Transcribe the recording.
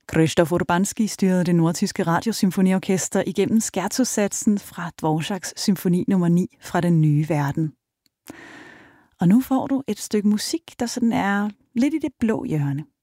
Krzysztof Urbanski styrede det nordtyske radiosymfoniorkester igennem scherzo-satsen fra Dvoraks symfoni nummer 9 fra Den nye verden. Og nu får du et stykke musik, der sådan er lidt i det blå hjørne.